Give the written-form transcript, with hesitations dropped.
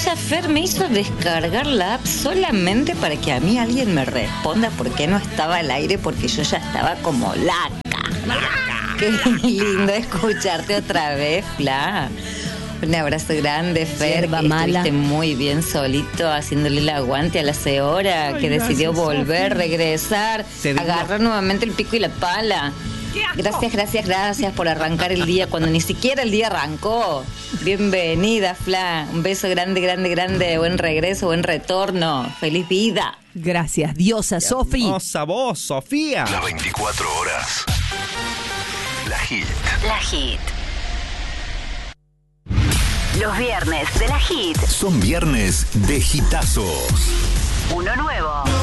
ella, Fer, me hizo descargar la app solamente para que a mí alguien me responda por qué no estaba al aire, porque yo ya estaba como laca. Qué lindo escucharte otra vez, Fla. Un abrazo grande, Fer, que estuviste muy bien solito haciéndole el aguante a la señora que decidió volver, regresar, agarrar nuevamente el pico y la pala. Gracias por arrancar el día cuando ni siquiera el día arrancó. Bienvenida, Fla. Un beso grande. Buen regreso, buen retorno. Feliz vida. Gracias, diosa Sofi. Hermosa voz, Sofía. Las 24 horas. La Hit. La Hit. Los viernes de La Hit. Son viernes de hitazos. Uno nuevo.